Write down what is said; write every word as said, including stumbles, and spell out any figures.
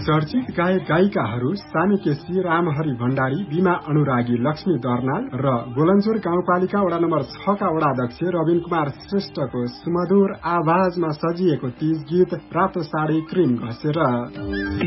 चर्चित गायक गायिकाहरू सामी केसी, रामहरि भण्डारी, बीमा अनुरागी, लक्ष्मी दर्नाल र गोलन्जोर गाउँपालिका वडा नम्बर छ का वडाध्यक्ष रविन कुमार श्रेष्ठको सुमधुर आवाजमा सजिएको तीज गीत रातो साडी क्रिम घसेर।